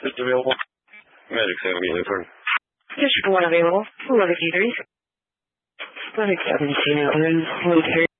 Just available. Magic 7 immediately for District 1 available. 11 Q3. Magic 17 military.